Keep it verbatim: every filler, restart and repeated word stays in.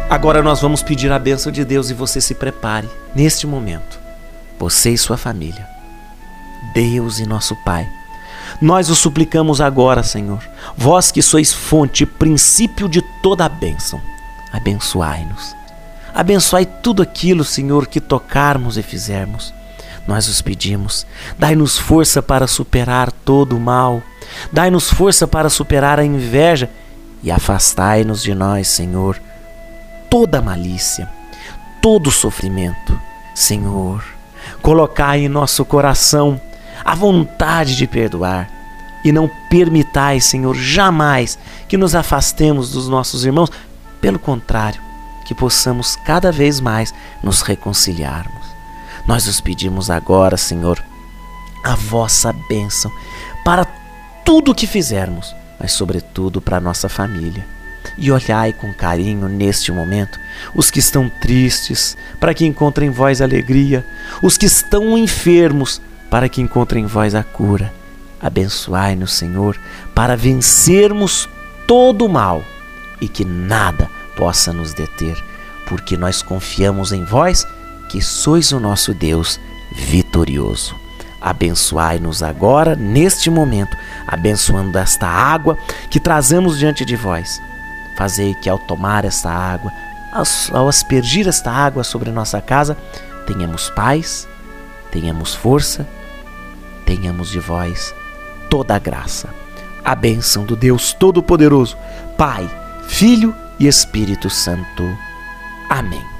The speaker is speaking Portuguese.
Agora nós vamos pedir a bênção de Deus e você se prepare neste momento. Você e sua família. Deus e nosso Pai, nós o suplicamos agora, Senhor, vós que sois fonte e princípio de toda a bênção, abençoai-nos. Abençoai tudo aquilo, Senhor, que tocarmos e fizermos. Nós os pedimos, dai-nos força para superar todo o mal, dai-nos força para superar a inveja e afastai-nos de nós, Senhor, toda malícia, todo sofrimento. Senhor, colocai em nosso coração a vontade de perdoar e não permitais, Senhor, jamais que nos afastemos dos nossos irmãos. Pelo contrário, que possamos cada vez mais nos reconciliarmos. Nós os pedimos agora, Senhor, a vossa bênção para tudo o que fizermos, mas sobretudo para a nossa família. E olhai com carinho neste momento os que estão tristes, para que encontrem em vós alegria, os que estão enfermos, para que encontrem em vós a cura. Abençoai-nos, Senhor, para vencermos todo o mal e que nada possa nos deter, porque nós confiamos em vós, que sois o nosso Deus vitorioso. Abençoai-nos agora, neste momento, abençoando esta água que trazemos diante de vós. Fazei que ao tomar esta água, ao aspergir esta água sobre nossa casa, tenhamos paz, tenhamos força, tenhamos de vós toda a graça. A bênção do Deus Todo-Poderoso, Pai, Filho e Espírito Santo. Amém.